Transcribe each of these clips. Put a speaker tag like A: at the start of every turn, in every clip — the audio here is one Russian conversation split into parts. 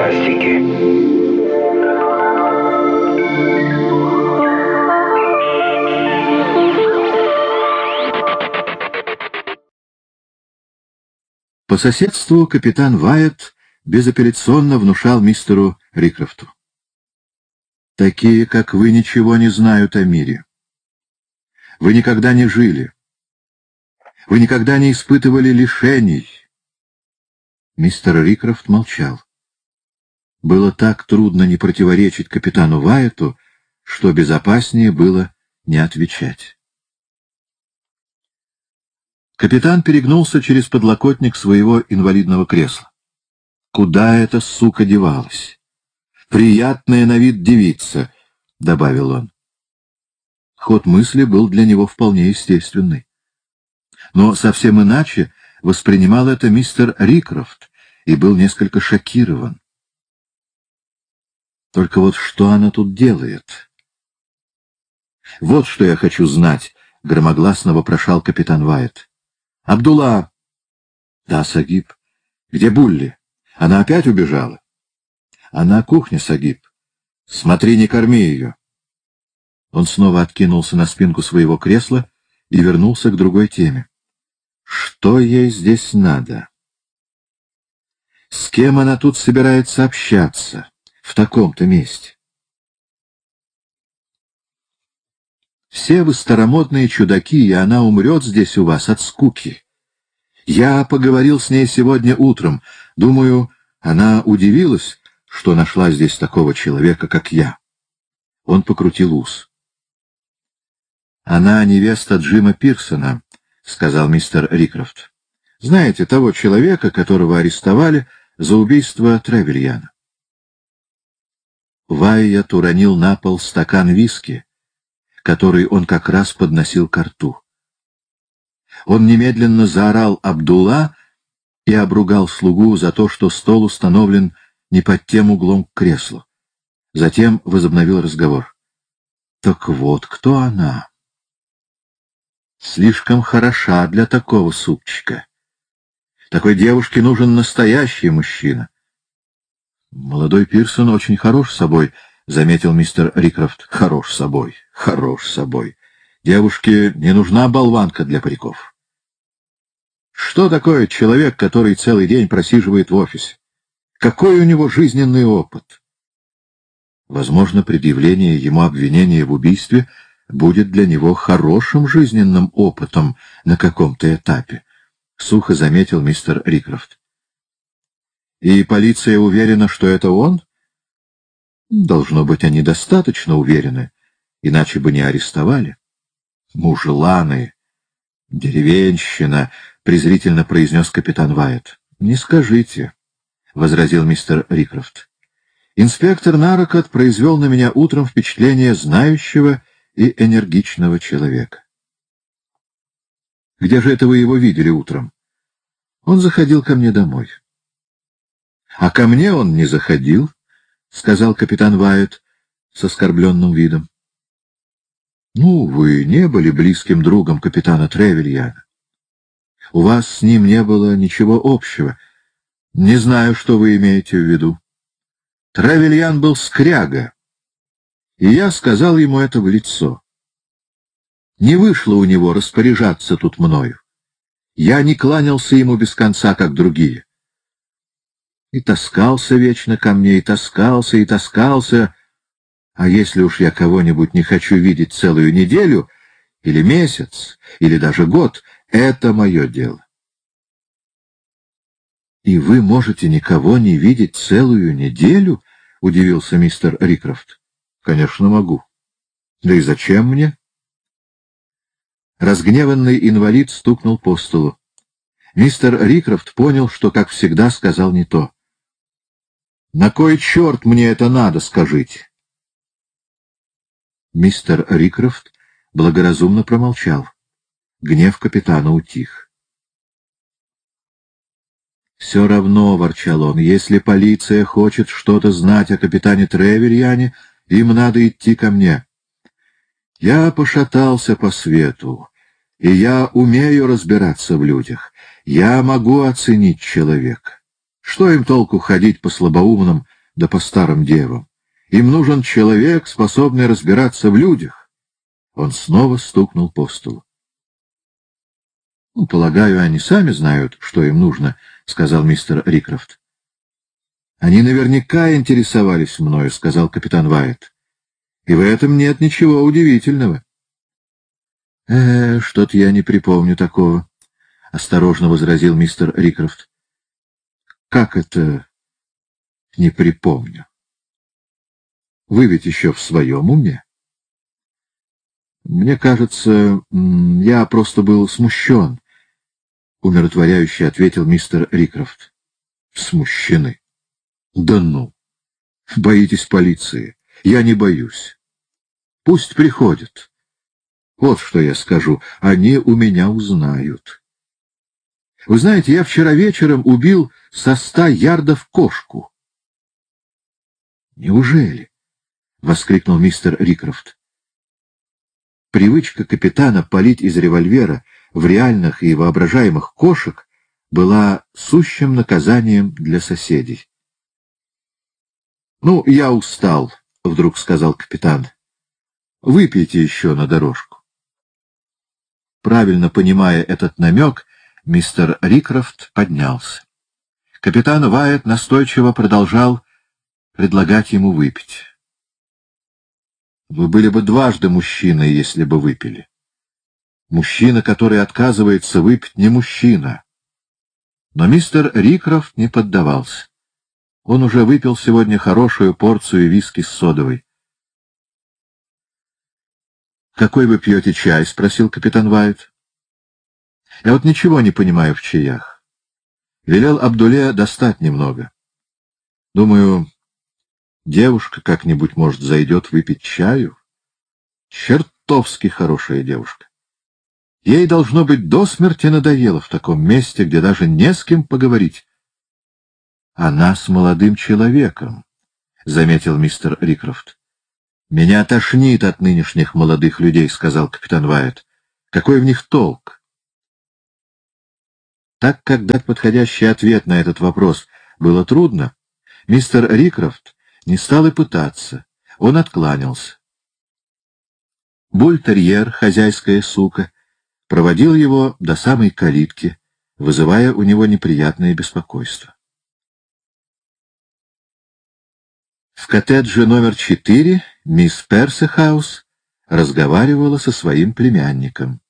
A: фантастики.
B: По соседству капитан Вайетт безапелляционно внушал мистеру Рикрофту: «Такие, как вы, ничего не знают о мире. Вы никогда не жили. Вы никогда не испытывали лишений». Мистер Рикрофт молчал. Было так трудно не противоречить капитану Вайетту, что безопаснее было не отвечать. Капитан перегнулся через подлокотник своего инвалидного кресла. «Куда эта сука девалась? Приятная на вид девица», — добавил он. Ход мысли был для него вполне естественный. Но совсем иначе воспринимал это мистер Рикрофт и был несколько шокирован. Только вот что она тут делает? «Вот что я хочу знать», — громогласно вопрошал капитан Вайетт. «Абдулла!» «Да, Сагиб. Где Булли? Она опять убежала?» «Она на кухне, Сагиб. Смотри, не корми ее». Он снова откинулся на спинку своего кресла и вернулся к другой теме. «Что ей здесь надо? С кем она тут собирается общаться в таком-то месте?» «Все вы старомодные чудаки, и она умрет здесь у вас от скуки. Я поговорил с ней сегодня утром. Думаю, она удивилась, что нашла здесь такого человека, как я». Он покрутил ус. «Она невеста Джима Пирсона», — сказал мистер Рикрофт. «Знаете, того человека, которого арестовали за убийство Тревельяна?» Вайетт уронил на пол стакан виски, который он как раз подносил ко рту. Он немедленно заорал «Абдулла» и обругал слугу за то, что стол установлен не под тем углом к креслу. Затем возобновил разговор. «Так вот, кто она? Слишком хороша для такого супчика. Такой девушке нужен настоящий мужчина». «Молодой Пирсон очень хорош собой», — заметил мистер Рикрофт. «Хорош собой, хорош собой. Девушке не нужна болванка для париков». «Что такое человек, который целый день просиживает в офисе? Какой у него жизненный опыт?» Возможно, предъявление ему обвинения в убийстве будет для него хорошим жизненным опытом на каком-то этапе, — сухо заметил мистер Рикрофт. «И полиция уверена, что это он?» «Должно быть, они достаточно уверены, иначе бы не арестовали». «Мужланы! Деревенщина!» — презрительно произнес капитан Вайетт. «Не скажите», — возразил мистер Рикрофт. «Инспектор Нарокот произвел на меня утром впечатление знающего и энергичного человека». «Где же это вы его видели утром?» «Он заходил ко мне домой». «А ко мне он не заходил», — сказал капитан Вайетт с оскорбленным видом. «Ну, вы не были близким другом капитана Тревельяна. У вас с ним не было ничего общего. Не знаю, что вы имеете в виду. Тревельян был скряга, и я сказал ему это в лицо. Не вышло у него распоряжаться тут мною. Я не кланялся ему без конца, как другие. И таскался вечно ко мне, и таскался, и таскался. А если уж я кого-нибудь не хочу видеть целую неделю, или месяц, или даже год, это мое дело». «И вы можете никого не видеть целую неделю?» — удивился мистер Рикрофт. «Конечно, могу. Да и зачем мне?» Разгневанный инвалид стукнул по столу. Мистер Рикрофт понял, что, как всегда, сказал не то. «На кой черт мне это надо, скажите?» Мистер Рикрофт благоразумно промолчал. Гнев капитана утих. «Все равно, — ворчал он, — если полиция хочет что-то знать о капитане Тревельяне, им надо идти ко мне. Я пошатался по свету, и я умею разбираться в людях. Я могу оценить человека. Что им толку ходить по слабоумным Да по старым девам. Им нужен человек, способный разбираться в людях. Он снова стукнул по столу. — Ну, полагаю, они сами знают, что им нужно, — сказал мистер Рикрофт. — Они наверняка интересовались мною, — сказал капитан Уайт. — И в этом нет ничего удивительного. — Что-то я не припомню такого, — осторожно возразил мистер Рикрофт. — Как это не припомню? Вы ведь еще в своем уме? Мне кажется, я просто был смущен, — умиротворяюще ответил мистер Рикрофт. — Смущены? Да ну! Боитесь полиции? Я не боюсь. Пусть приходят. Вот что я скажу. Они у меня узнают. Вы знаете, я вчера вечером убил со 100 ярдов кошку. Неужели? — воскликнул мистер Рикрофт. Привычка капитана палить из револьвера в реальных и воображаемых кошек была сущим наказанием для соседей. — Ну, я устал, — вдруг сказал капитан. — Выпейте еще на дорожку. Правильно понимая этот намек, мистер Рикрофт поднялся. Капитан Уайт настойчиво продолжал предлагать ему выпить. Вы были бы дважды мужчиной, если бы выпили. Мужчина, который отказывается выпить, не мужчина. Но мистер Рикрофт не поддавался. Он уже выпил сегодня хорошую порцию виски с содовой. — Какой вы пьете чай? — спросил капитан Уайт. — Я вот ничего не понимаю в чаях. Велел Абдуле достать немного. Думаю, девушка как-нибудь, может, зайдет выпить чаю. Чертовски хорошая девушка. Ей, должно быть, до смерти надоело в таком месте, где даже не с кем поговорить. — Она с молодым человеком, — заметил мистер Рикрофт. — Меня тошнит от нынешних молодых людей, — сказал капитан Уайт. — Какой в них толк? Так как дать подходящий ответ на этот вопрос было трудно, мистер Рикрофт не стал и пытаться. Он откланялся. Бультерьер, хозяйская сука, проводил его до самой калитки, вызывая у него неприятное беспокойство. В коттедже номер 4 мисс Персихаус разговаривала со своим племянником.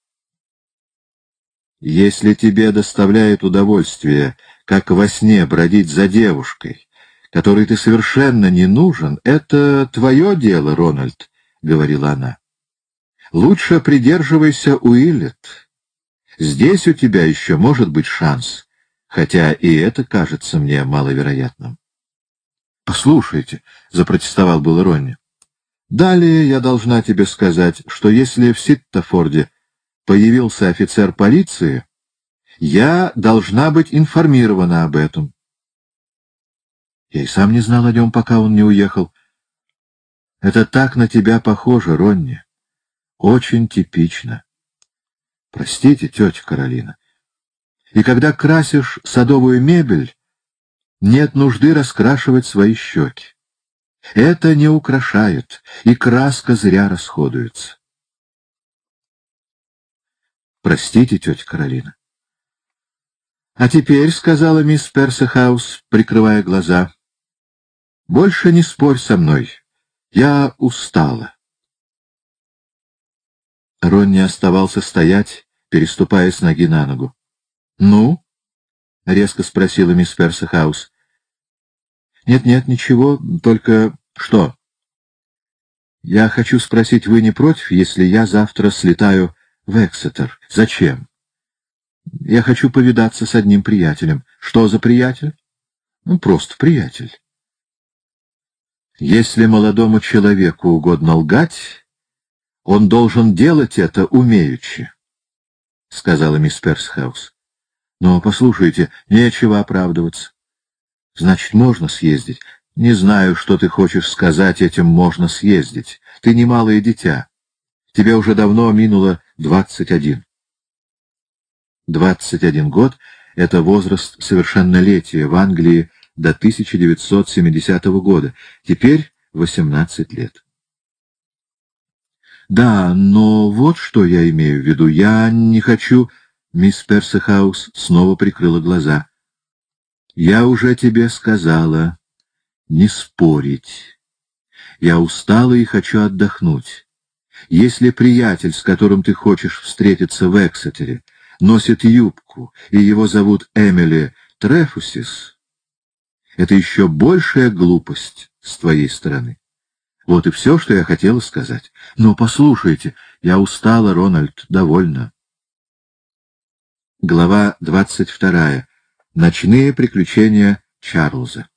B: «Если тебе доставляет удовольствие, как во сне, бродить за девушкой, которой ты совершенно не нужен, это твое дело, Рональд», — говорила она. «Лучше придерживайся Уиллет. Здесь у тебя еще может быть шанс, хотя и это кажется мне маловероятным». «Послушайте», — запротестовал было Ронни. «Далее я должна тебе сказать, что если в Ситтофорде появился офицер полиции, я должна быть информирована об этом». Я и сам не знал о нем, пока он не уехал. Это так на тебя похоже, Ронни. Очень типично. Простите, тетя Каролина. И когда красишь садовую мебель, нет нужды раскрашивать свои щеки. Это не украшает, и краска зря расходуется. Простите, тетя Каролина. А теперь, — сказала мисс Персихаус, прикрывая глаза, — больше не спорь со мной. Я устала. Ронни оставался стоять, переступая с ноги на ногу. — Ну? — резко спросила мисс Персихаус. — Нет, ничего, только... — Что? — Я хочу спросить, вы не против, если я завтра слетаю в Эксетер? — Зачем? — Я хочу повидаться с одним приятелем. — Что за приятель? — Ну, просто приятель. — Если молодому человеку угодно лгать, он должен делать это умеючи, — сказала мисс Персхаус. — Но, послушайте, нечего оправдываться. — Значит, можно съездить? — Не знаю, что ты хочешь сказать этим «можно съездить». Ты не малое дитя. Тебе уже давно минуло 21. 21 год — это возраст совершеннолетия в Англии до 1970 года, теперь 18 лет. Да, но вот что я имею в виду. Я не хочу... Мисс Персихаус снова прикрыла глаза. Я уже тебе сказала, не спорить. Я устала и хочу отдохнуть. Если приятель, с которым ты хочешь встретиться в Эксетере, носит юбку, и его зовут Эмили Трефусис, это еще большая глупость с твоей стороны. Вот и все, что я хотела сказать. Но послушайте, я устала, Рональд, довольно. Глава 22. Ночные приключения Чарльза.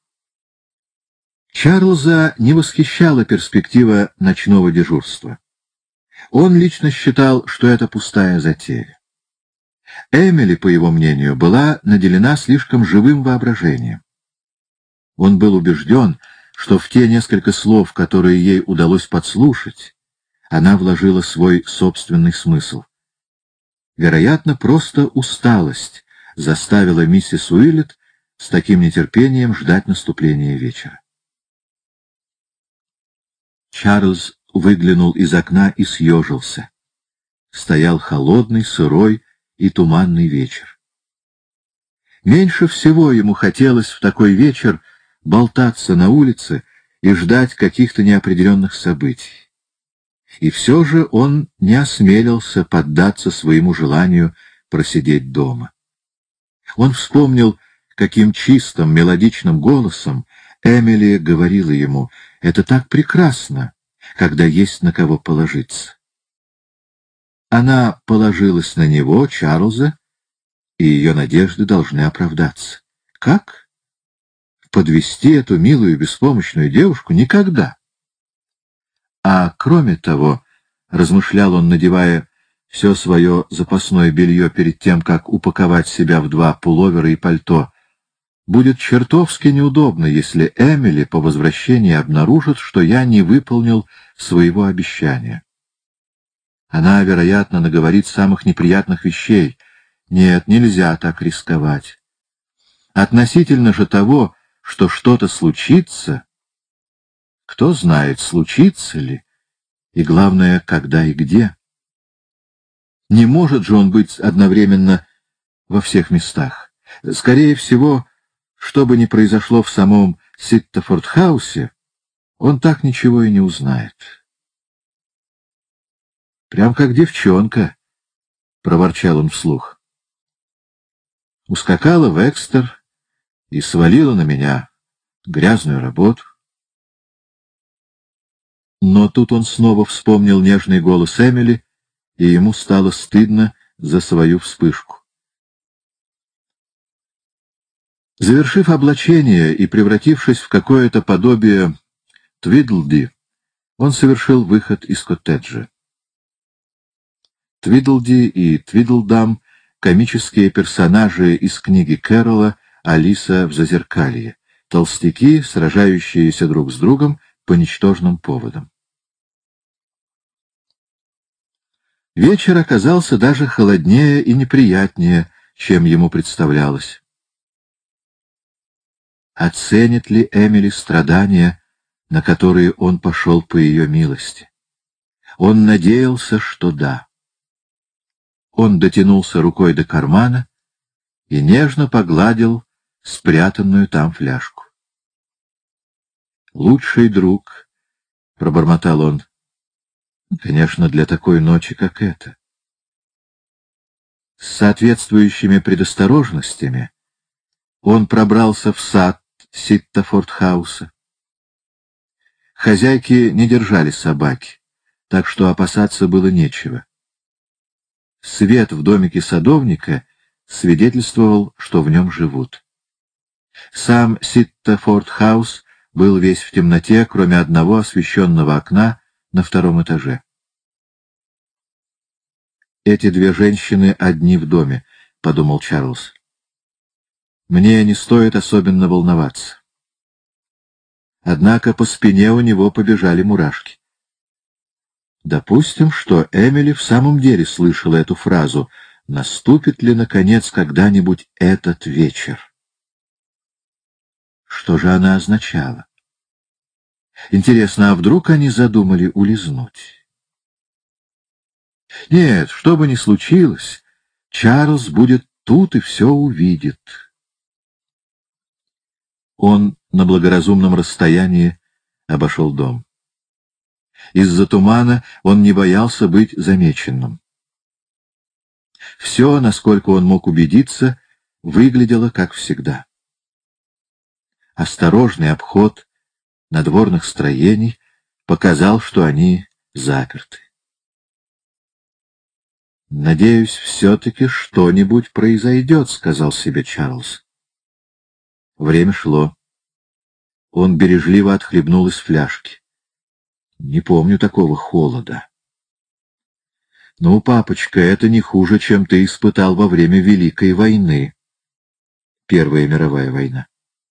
B: Чарльза не восхищала перспектива ночного дежурства. Он лично считал, что это пустая затея. Эмили, по его мнению, была наделена слишком живым воображением. Он был убежден, что в те несколько слов, которые ей удалось подслушать, она вложила свой собственный смысл. Вероятно, просто усталость заставила миссис Уиллет с таким нетерпением ждать наступления вечера. Чарльз выглянул из окна и съежился. Стоял холодный, сырой и туманный вечер. Меньше всего ему хотелось в такой вечер болтаться на улице и ждать каких-то неопределенных событий. И все же он не осмелился поддаться своему желанию просидеть дома. Он вспомнил, каким чистым, мелодичным голосом Эмили говорила ему: «Это так прекрасно, когда есть на кого положиться». Она положилась на него, Чарльза, и ее надежды должны оправдаться. Как? Подвести эту милую беспомощную девушку? Никогда. А кроме того, размышлял он, надевая все свое запасное белье перед тем, как упаковать себя в 2 пуловера и пальто, будет чертовски неудобно, если Эмили по возвращении обнаружит, что я не выполнил своего обещания. Она, вероятно, наговорит самых неприятных вещей. Нет, нельзя так рисковать. Относительно же того, что что-то случится, кто знает, случится ли, и главное, когда и где. Не может же он быть одновременно во всех местах. Скорее всего, что бы ни произошло в самом Ситтофорд-хаусе, он так ничего и не узнает. «Прям как девчонка», — проворчал он вслух. «Ускакала в Экстер и свалила на меня грязную работу». Но тут он снова вспомнил нежный голос Эмили, и ему стало стыдно за свою вспышку. Завершив облачение и превратившись в какое-то подобие Твидлди, он совершил выход из коттеджа. Твидлди и Твидлдам — комические персонажи из книги Кэрролла «Алиса в зазеркалье», толстяки, сражающиеся друг с другом по ничтожным поводам. Вечер оказался даже холоднее и неприятнее, чем ему представлялось. Оценит ли Эмили страдания, на которые он пошел по ее милости? Он надеялся, что да. Он дотянулся рукой до кармана и нежно погладил спрятанную там фляжку. «Лучший друг», — пробормотал он, — «конечно, для такой ночи, как эта». С соответствующими предосторожностями он пробрался в сад Ситтофорд-хауса. Хозяйки не держали собаки, так что опасаться было нечего. Свет в домике садовника свидетельствовал, что в нем живут. Сам Ситтофорд-хаус был весь в темноте, кроме одного освещенного окна на 2-м этаже. «Эти 2 женщины одни в доме», — подумал Чарльз. «Мне не стоит особенно волноваться». Однако по спине у него побежали мурашки. Допустим, что Эмили в самом деле слышала эту фразу: «Наступит ли, наконец, когда-нибудь этот вечер?» Что же она означала? Интересно, а вдруг они задумали улизнуть? Нет, что бы ни случилось, Чарльз будет тут и все увидит. Он на благоразумном расстоянии обошел дом. Из-за тумана он не боялся быть замеченным. Все, насколько он мог убедиться, выглядело как всегда. Осторожный обход надворных строений показал, что они заперты. «Надеюсь, все-таки что-нибудь произойдет», — сказал себе Чарльз. Время шло. Он бережливо отхлебнул из фляжки. «Не помню такого холода». «Ну, папочка, это не хуже, чем ты испытал во время Великой войны». Первая мировая война.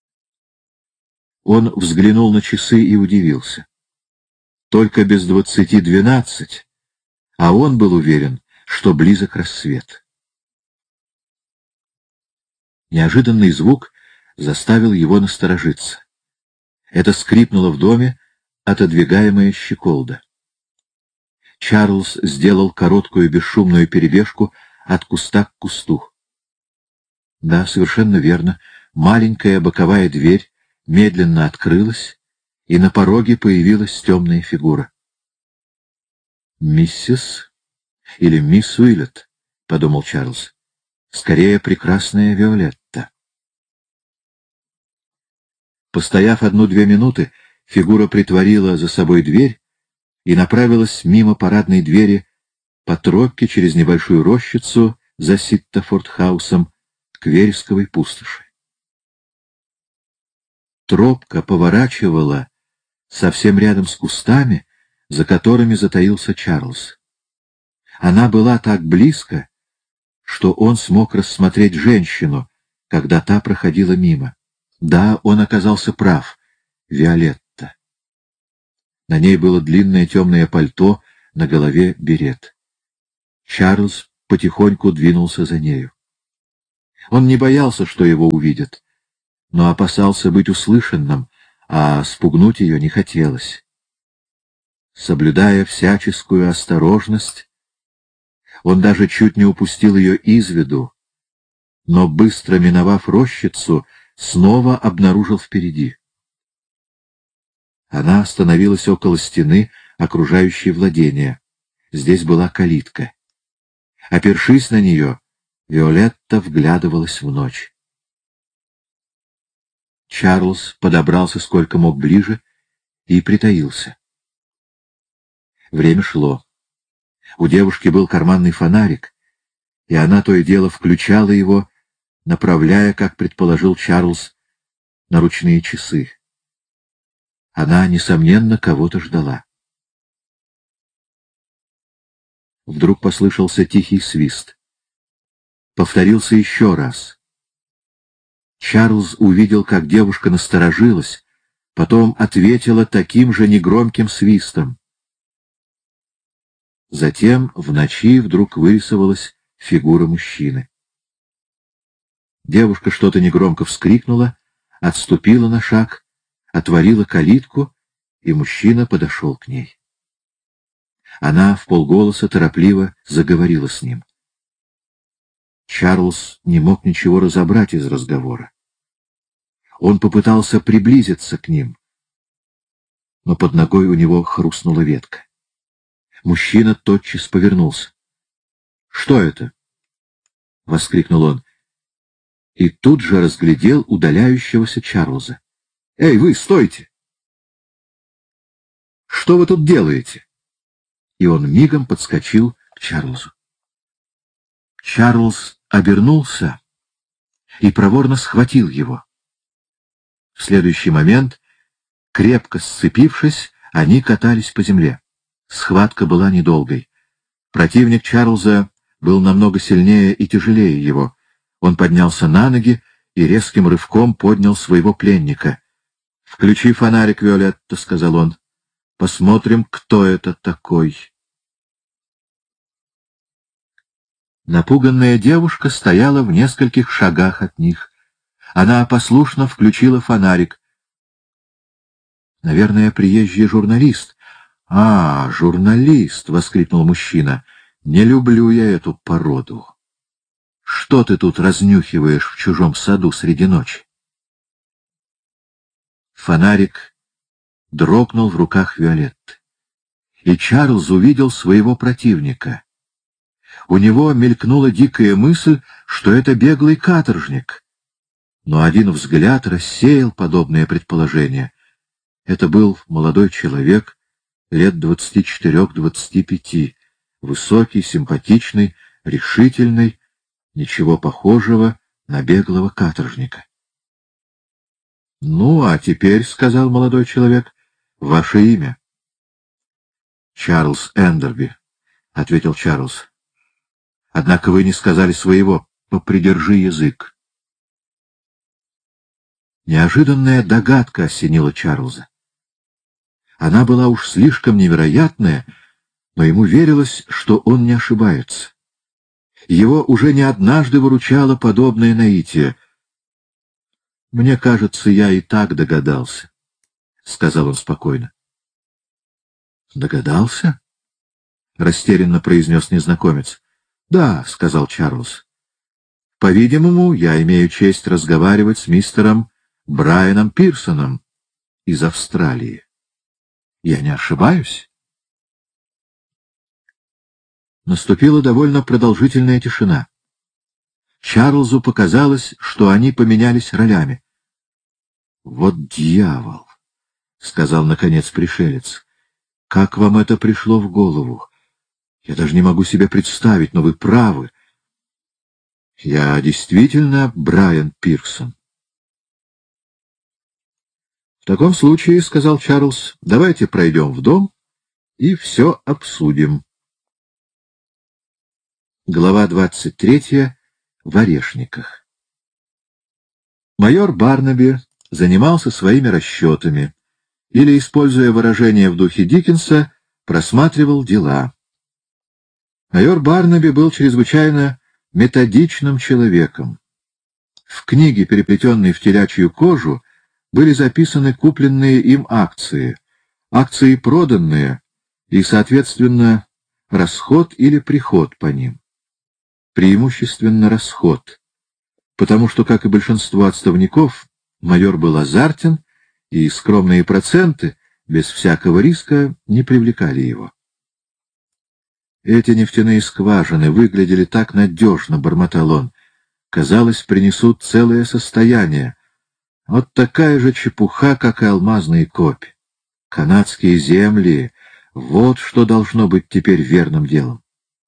B: Он взглянул на часы и удивился. Только без 11:12, а он был уверен, что близок рассвет. Неожиданный звук заставил его насторожиться. Это скрипнуло в доме отодвигаемая щеколда. Чарльз сделал короткую бесшумную перебежку от куста к кусту. Да, совершенно верно, маленькая боковая дверь медленно открылась, и на пороге появилась темная фигура. «Миссис или мисс Уиллет», — подумал Чарльз. «Скорее, прекрасная Виолетта». Постояв 1-2 минуты, фигура притворила за собой дверь и направилась мимо парадной двери по тропке через небольшую рощицу за Ситтофорд-хаусом к вересковой пустоши. Тропка поворачивала совсем рядом с кустами, за которыми затаился Чарльз. Она была так близко, что он смог рассмотреть женщину, когда та проходила мимо. Да, он оказался прав. Виолетта. На ней было длинное темное пальто, на голове берет. Чарльз потихоньку двинулся за нею. Он не боялся, что его увидят, но опасался быть услышанным, а спугнуть ее не хотелось. Соблюдая всяческую осторожность, он даже чуть не упустил ее из виду, но, быстро миновав рощицу, снова обнаружил впереди. Она остановилась около стены, окружающей владения. Здесь была калитка. Опершись на нее, Виолетта вглядывалась в ночь. Чарльз подобрался сколько мог ближе и притаился. Время шло. У девушки был карманный фонарик, и она то и дело включала его, направляя, как предположил Чарльз, на ручные часы. Она, несомненно, кого-то ждала. Вдруг послышался тихий свист. Повторился еще раз. Чарльз увидел, как девушка насторожилась, потом ответила таким же негромким свистом. Затем в ночи вдруг вырисовалась фигура мужчины. Девушка что-то негромко вскрикнула, отступила на шаг, отворила калитку, и мужчина подошел к ней. Она вполголоса торопливо заговорила с ним. Чарльз не мог ничего разобрать из разговора. Он попытался приблизиться к ним, но под ногой у него хрустнула ветка. Мужчина тотчас повернулся. — Что это? — воскликнул он. И тут же разглядел удаляющегося Чарльза. — Эй, вы, стойте! — Что вы тут делаете? И он мигом подскочил к Чарльзу. Чарльз обернулся и проворно схватил его. В следующий момент, крепко сцепившись, они катались по земле. Схватка была недолгой. Противник Чарльза был намного сильнее и тяжелее его. Он поднялся на ноги и резким рывком поднял своего пленника. — Включи фонарик, Виолетта, — сказал он. — Посмотрим, кто это такой. Напуганная девушка стояла в нескольких шагах от них. Она послушно включила фонарик. «Наверное, приезжий журналист». «А, журналист!» — воскликнул мужчина. «Не люблю я эту породу. Что ты тут разнюхиваешь в чужом саду среди ночи?» Фонарик дрогнул в руках Виолетты, и Чарльз увидел своего противника. У него мелькнула дикая мысль, что это беглый каторжник. Но один взгляд рассеял подобное предположение. Это был молодой человек, лет 24-25, высокий, симпатичный, решительный, ничего похожего на беглого каторжника. — Ну, а теперь, — сказал молодой человек, — ваше имя. — Чарльз Эндерби, — ответил Чарльз. — Однако вы не сказали своего. Попридержи язык. Неожиданная догадка осенила Чарльза. Она была уж слишком невероятная, но ему верилось, что он не ошибается. Его уже не однажды выручало подобное наитие. — Мне кажется, я и так догадался, — сказал он спокойно. — Догадался? — растерянно произнес незнакомец. — Да, — сказал Чарльз. — По-видимому, я имею честь разговаривать с мистером Брайаном Пирсоном из Австралии. Я не ошибаюсь? Наступила довольно продолжительная тишина. Чарльзу показалось, что они поменялись ролями. — Вот дьявол! — сказал, наконец, пришелец. — Как вам это пришло в голову? Я даже не могу себе представить, но вы правы. Я действительно Брайан Пирсон. — В таком случае, — сказал Чарльз, — давайте пройдем в дом и все обсудим. Глава 23. В Орешниках. Майор Барнаби занимался своими расчетами, или, используя выражение в духе Диккенса, просматривал дела. Майор Барнаби был чрезвычайно методичным человеком. В книге, переплетенной в телячью кожу, были записаны купленные им акции, акции проданные и, соответственно, расход или приход по ним. Преимущественно расход, потому что, как и большинство отставников, майор был азартен, и скромные проценты, без всякого риска, не привлекали его. «Эти нефтяные скважины выглядели так надежно», — бормотал он. «Казалось, принесут целое состояние. Вот такая же чепуха, как и алмазные копи. Канадские земли — вот что должно быть теперь верным делом».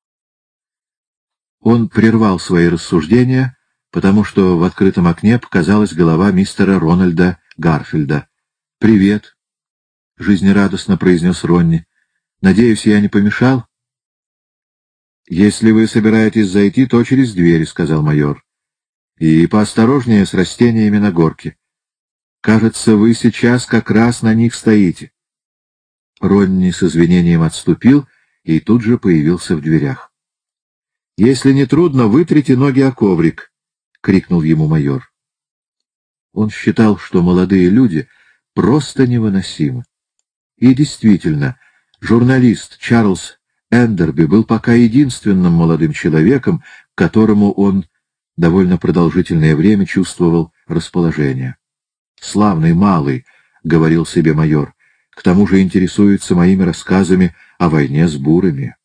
B: Он прервал свои рассуждения, потому что в открытом окне показалась голова мистера Рональда Гарфилда. «Привет», — жизнерадостно произнес Ронни. «Надеюсь, я не помешал?» «Если вы собираетесь зайти, то через дверь», — сказал майор. «И поосторожнее с растениями на горке. Кажется, вы сейчас как раз на них стоите». Ронни с извинением отступил и тут же появился в дверях. «Если не трудно, вытрите ноги о коврик», — крикнул ему майор. Он считал, что молодые люди просто невыносимы. И действительно, журналист Чарльз Эндерби был пока единственным молодым человеком, к которому он довольно продолжительное время чувствовал расположение. «Славный малый», — говорил себе майор, — «к тому же интересуется моими рассказами о войне с бурами».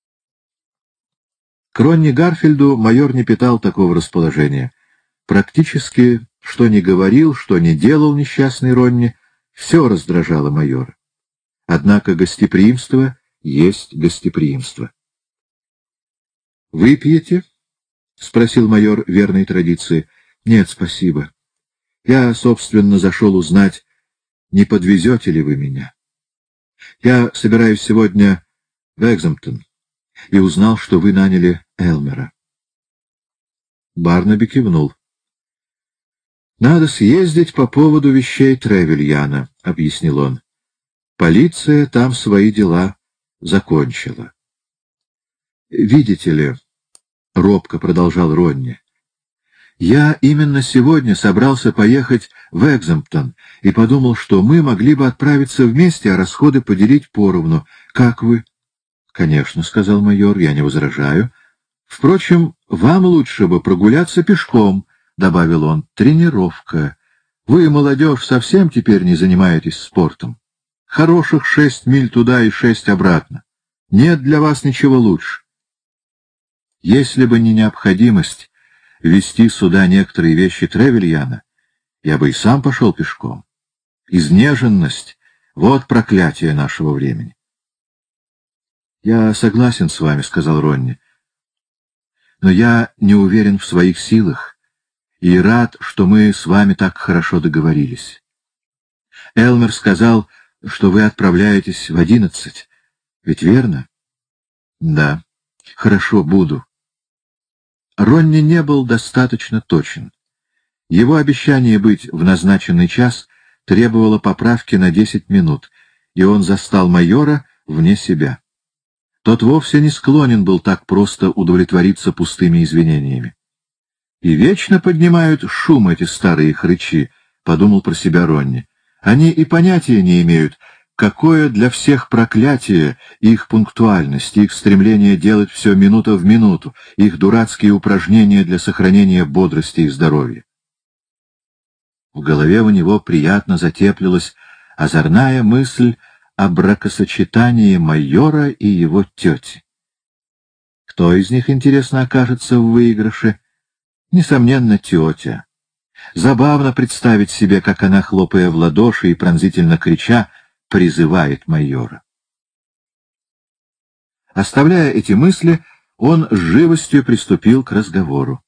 B: К Ронни Гарфилду майор не питал такого расположения. Практически, что ни говорил, что ни делал несчастный Ронни, все раздражало майора. Однако гостеприимство есть гостеприимство. «Выпьете?» — спросил майор верной традиции. «Нет, спасибо. Я, собственно, зашел узнать, не подвезете ли вы меня. Я собираюсь сегодня в Экземптон и узнал, что вы наняли Элмера». Барнаби кивнул. «Надо съездить по поводу вещей Тревельяна», — объяснил он. «Полиция там свои дела закончила». «Видите ли», — робко продолжал Ронни, — Я именно сегодня собрался поехать в Экземптон и подумал, что мы могли бы отправиться вместе, а расходы поделить поровну. Как вы? — Конечно, — сказал майор, — я не возражаю. Впрочем, вам лучше бы прогуляться пешком, — добавил он. — Тренировка. Вы, молодежь, совсем теперь не занимаетесь спортом. Хороших 6 миль туда и 6 обратно. Нет для вас ничего лучше. Если бы не необходимость везти сюда некоторые вещи Тревельяна, я бы и сам пошел пешком. Изнеженность — вот проклятие нашего времени. — Я согласен с вами, — сказал Ронни. — Но я не уверен в своих силах и рад, что мы с вами так хорошо договорились. Элмер сказал, что вы отправляетесь в 11. Ведь верно? — Да. — Хорошо, буду. Ронни не был достаточно точен. Его обещание быть в назначенный час требовало поправки на 10 минут, и он застал майора вне себя. Тот вовсе не склонен был так просто удовлетвориться пустыми извинениями. «И вечно поднимают шум эти старые хрычи», — подумал про себя Ронни. «Они и понятия не имеют, какое для всех проклятие их пунктуальность, их стремление делать все минута в минуту, их дурацкие упражнения для сохранения бодрости и здоровья». В голове у него приятно затеплилась озорная мысль о бракосочетании майора и его тети. Кто из них, интересно, окажется в выигрыше? Несомненно, тетя. Забавно представить себе, как она, хлопая в ладоши и пронзительно крича, призывает майора. Оставляя эти мысли, он с живостью приступил к разговору.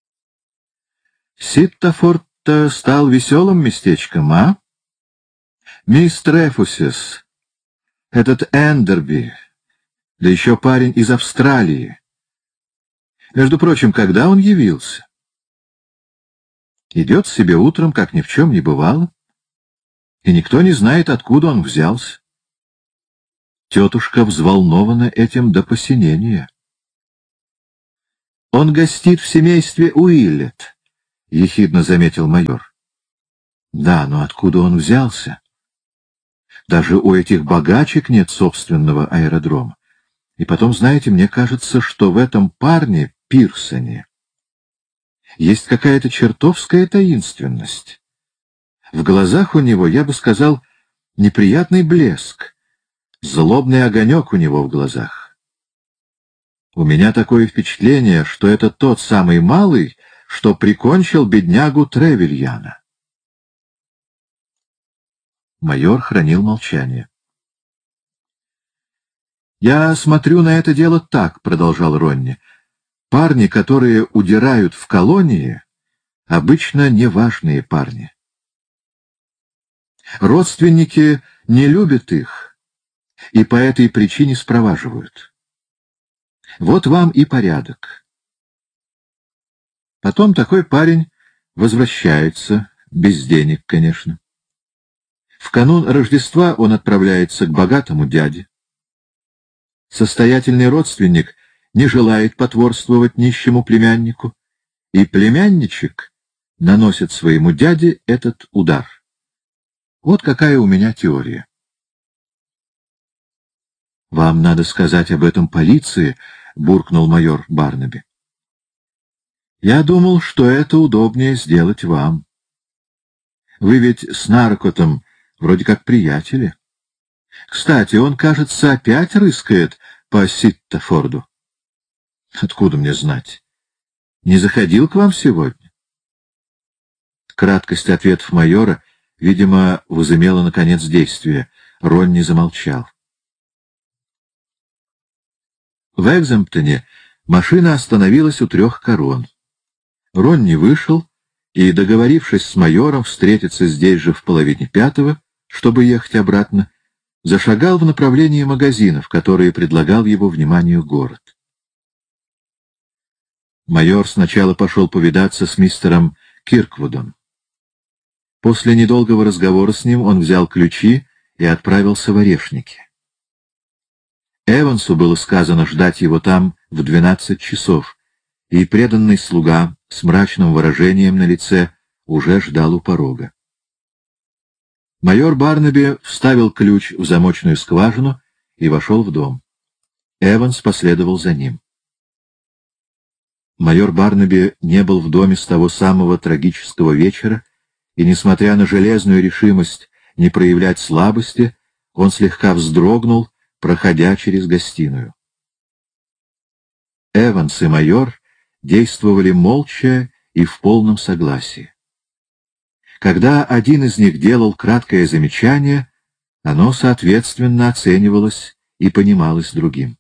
B: «Ситтафорд-то стал веселым местечком, а? Мисс Трефусис, этот Эндерби, да еще парень из Австралии. Между прочим, когда он явился? Идет себе утром, как ни в чем не бывало, и никто не знает, откуда он взялся. Тетушка взволнована этим до посинения. Он гостит в семействе Уиллет, — ехидно заметил майор. Да, но откуда он взялся? Даже у этих богачек нет собственного аэродрома. И потом, знаете, мне кажется, что в этом парне, Пирсоне, есть какая-то чертовская таинственность. В глазах у него, я бы сказал, неприятный блеск, злобный огонек у него в глазах. У меня такое впечатление, что это тот самый малый, что прикончил беднягу Тревельяна. Майор хранил молчание. «Я смотрю на это дело так», — продолжал Ронни. «Парни, которые удирают в колонии, обычно неважные парни. Родственники не любят их и по этой причине спроваживают. Вот вам и порядок. Потом такой парень возвращается, без денег, конечно. В канун Рождества он отправляется к богатому дяде. Состоятельный родственник не желает потворствовать нищему племяннику, и племянничек наносит своему дяде этот удар. Вот какая у меня теория. — Вам надо сказать об этом полиции, — буркнул майор Барнаби. — Я думал, что это удобнее сделать вам. Вы ведь с Наркотом вроде как приятели. Кстати, он, кажется, опять рыскает по Ситтафорду. Откуда мне знать? Не заходил к вам сегодня? Краткость ответов майора, видимо, возымела, наконец, действие. Ронни замолчал. В Экземптоне машина остановилась у 3 Корон. Ронни вышел и, договорившись с майором встретиться здесь же в 4:30, чтобы ехать обратно, зашагал в направлении магазинов, которые предлагал его вниманию город. Майор сначала пошел повидаться с мистером Кирквудом. После недолгого разговора с ним он взял ключи и отправился в Орешники. Эвансу было сказано ждать его там в 12 часов, и преданный слуга с мрачным выражением на лице уже ждал у порога. Майор Барнаби вставил ключ в замочную скважину и вошел в дом. Эванс последовал за ним. Майор Барнаби не был в доме с того самого трагического вечера, и, несмотря на железную решимость не проявлять слабости, он слегка вздрогнул, проходя через гостиную. Эванс и майор действовали молча и в полном согласии. Когда один из них делал краткое замечание, оно, соответственно, оценивалось и понималось другим.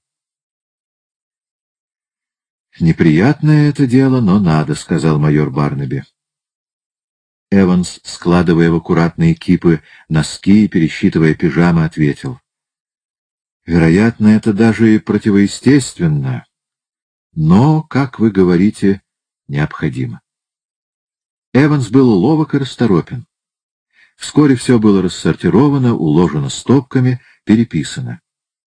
B: «Неприятное это дело, но надо», — сказал майор Барнаби. Эванс, складывая в аккуратные кипы носки и пересчитывая пижамы, ответил: «Вероятно, это даже и противоестественно, но, как вы говорите, необходимо». Эванс был ловок и расторопен. Вскоре все было рассортировано, уложено стопками, переписано.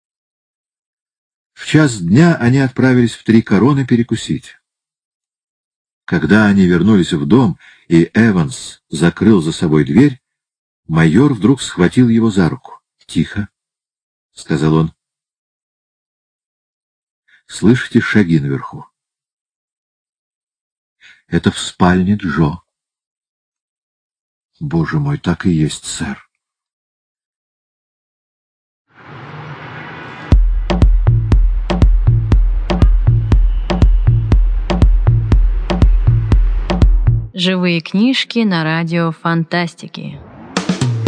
B: В 1:00 дня они отправились в 3 Короны перекусить. Когда они вернулись в дом, и Эванс закрыл за собой дверь, майор вдруг схватил его за руку. «Тихо», — сказал он. «Слышите шаги наверху? Это в спальне Джо». «Боже мой, так и есть, сэр».
A: Живые книжки на радио Фантастики.